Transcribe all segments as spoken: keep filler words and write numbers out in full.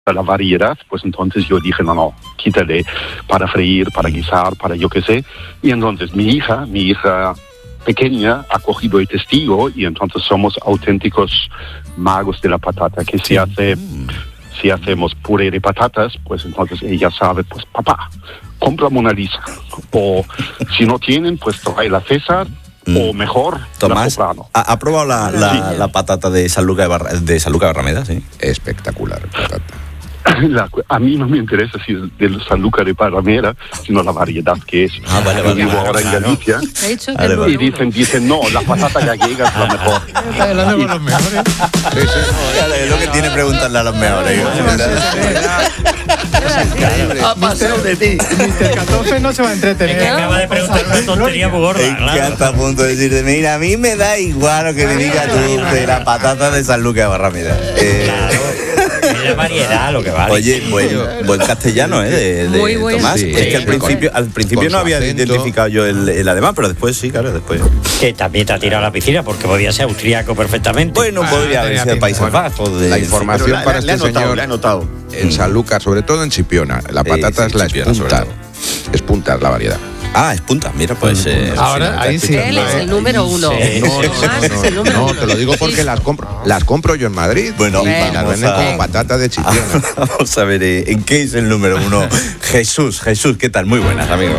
la variedad, pues entonces yo dije, no, no, quítale para freír, para guisar, para yo qué sé. Y entonces mi hija, mi hija pequeña ha cogido el testigo y entonces somos auténticos magos de la patata, que si hace, si hacemos puré de patatas, pues entonces ella sabe, pues papá, compra Mona Lisa. O si no tienen, pues trae la César. Mm. O mejor, Tomás, ¿ha, ¿ha probado la, la, sí. la patata de San Luca de, Barra, de San Luca de Barrameda? Sí. Espectacular patata. La, a mí no me interesa si es del San Luca de Barrameda, sino la variedad que es. Ah, vale, vale. Yo vivo ahora en Galicia vale, vale. y dicen, dicen, no, la patata gallega es la mejor. Hablando con los mejores. Sí, sí. Claro, es lo que tiene preguntarle a los mejores. Ha pasado de ti. mister catorce no se va a entretener. Es que acaba de preguntar una tontería muy gorda. Es que hasta a punto de decirte, mira, a mí me da igual lo que me digas tú de la patata de San Luca de Barrameda. Eh, Es la variedad lo que vale. Oye, buen, buen castellano, ¿eh? De, de Muy bueno. Tomás. Sí, es que al principio, al principio no había acento. identificado yo el, el alemán, pero después sí, claro, después. Que también te ha tirado a la piscina porque podía ser austríaco perfectamente. Bueno, Ah, podría haber tenía sido de Países tiempo. Bajos. De, La información sí, para le, este le he notado, señor le he notado. en Sanlúcar, sobre todo en Chipiona. La patata sí, es la Chipiona, sobre espunta. Espunta es la variedad. Ah, es punta, mira, pues. Eh, Ahora, sí, ahí sí. Él es el número uno. Sí. No, Tomás es el no, número no, uno. te lo digo porque Sí. las compro, las compro yo en Madrid. Bueno, y las vamos venden a- como patata de Chipiona. Vamos a ver, eh, ¿en qué es el número uno? Jesús, Jesús, ¿qué tal? Muy buenas, amigo.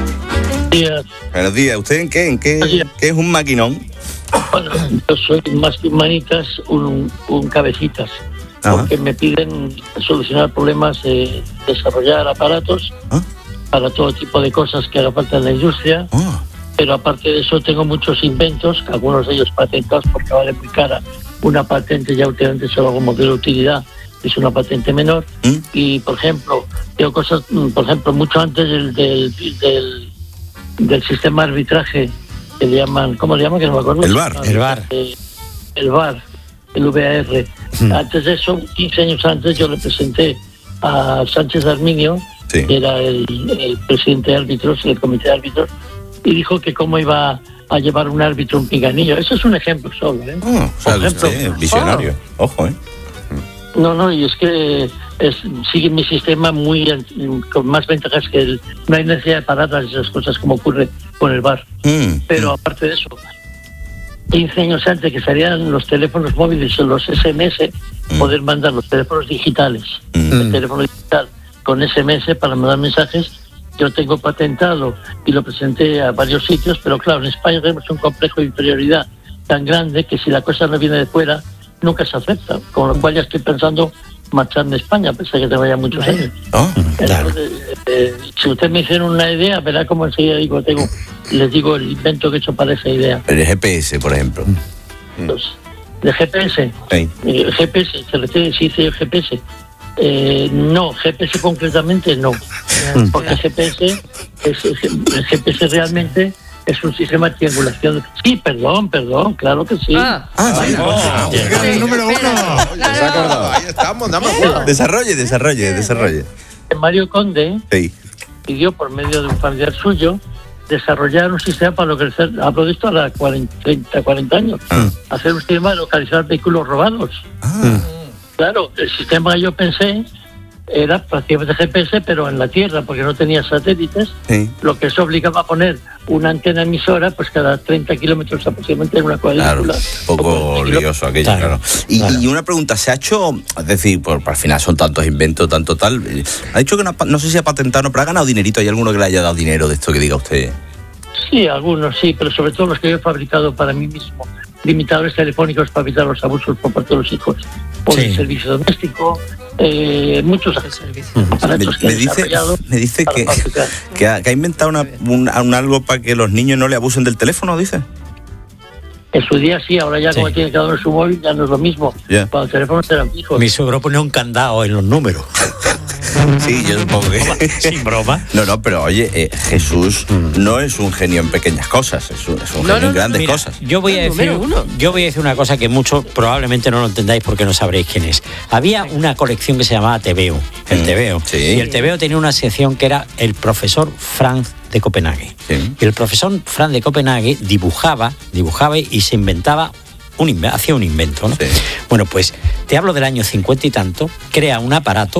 días. Buenos días. ¿Usted en qué? ¿En qué, Buenos días. qué es un maquinón? Bueno, yo soy más que un manitas, un, un cabecitas, Ajá. porque me piden solucionar problemas, eh, desarrollar aparatos ¿Ah? para todo tipo de cosas que haga falta en la industria, Oh. pero aparte de eso tengo muchos inventos, algunos de ellos patentados porque vale muy cara. Una patente ya últimamente solo como modelo de utilidad, es una patente menor, ¿Mm? y por ejemplo, tengo cosas, mm, por ejemplo, mucho antes del, del, del, del sistema de arbitraje que le llaman, ¿cómo le llaman? Que no me acuerdo. El V A R. El V A R. Eh, el V A R, el V A R. Hmm. Antes de eso, quince años antes, yo le presenté a Sánchez Arminio, Sí. que era el, el presidente de árbitros, el comité de árbitros, y dijo que cómo iba a llevar un árbitro un pinganillo. Eso es un ejemplo solo, ¿eh? Oh, o sea, Por ejemplo. usted es visionario. Ojo, ¿eh? No, no, y es que es, sigue mi sistema muy an- con más ventajas que el, no hay necesidad de paradas y esas cosas como ocurre con el V A R. Mm, Pero mm. aparte de eso, quince años antes que salieran los teléfonos móviles o los S M S, Mm. poder mandar los teléfonos digitales, Mm. el teléfono digital con S M S para mandar mensajes, yo tengo patentado y lo presenté a varios sitios, pero claro, en España tenemos un complejo de inferioridad tan grande que si la cosa no viene de fuera, nunca se acepta, con lo cual ya estoy pensando marcharme a España, pese a que tengo ya muchos años. Oh, Claro. Entonces, eh, si usted me hicieron una idea, verá cómo enseguida digo, tengo, les digo el invento que he hecho para esa idea. el G P S, por ejemplo. Entonces, de G P S, Sí. eh, G P S, se refiere, si dice G P S. Eh, no, G P S concretamente no, porque G P S, es, es- el G P S realmente es un sistema de triangulación. Sí, perdón, perdón, claro que sí. Ah, Ah, sí. Oh, El número uno. ¿Se ha acordado? Ahí estamos, dame cuenta. Desarrolle, desarrolle, desarrolle. Mario Conde Sí. pidió por medio de un familiar suyo desarrollar un sistema para localizar, hablo de esto a las cuarenta, treinta, cuarenta años, Ah. hacer un sistema de localizar vehículos robados. Ah. Claro, el sistema que yo pensé era prácticamente G P S, pero en la Tierra, porque no tenía satélites, Sí. lo que eso obligaba a poner una antena emisora pues cada treinta kilómetros aproximadamente en una Claro, cuadrícula. un poco lioso aquello, Claro, claro. Y, claro. y una pregunta, ¿se ha hecho, es decir, por, al final son tantos inventos, tanto tal, eh, ha dicho que no, ha pa- no sé si ha patentado, no, pero ha ganado dinerito, ¿hay alguno que le haya dado dinero de esto que diga usted? Sí, algunos sí, pero sobre todo los que yo he fabricado para mí mismo. Limitadores telefónicos para evitar los abusos por parte de los hijos. Por Sí. el servicio doméstico, eh, muchos aparatos que Me he dice, desarrollado me dice para que, fabricar. que, ha, que ha inventado una, un, un algo para que los niños no le abusen del teléfono, dice. En su día sí, ahora ya Sí. como tiene cada uno su móvil ya no es lo mismo. Ya. Cuando los teléfonos eran fijos. Mi suegro pone un candado en los números. Sí, yo supongo que... Sin broma. No, no, pero oye, eh, Jesús no es un genio en pequeñas cosas, es un, es un No, genio no, en grandes Mira, cosas. Yo voy a El decir, número uno. yo voy a decir una cosa que muchos probablemente no lo entendáis porque no sabréis quién es. Había una colección que se llamaba Tebeo, el Mm, Tebeo. sí. Y el Tebeo tenía una sección que era el profesor Franz de Copenhague. Sí. Y el profesor Franz de Copenhague dibujaba, dibujaba y se inventaba un, hacía un invento, ¿no? Sí. Bueno, pues te hablo del año cincuenta y tanto, crea un aparato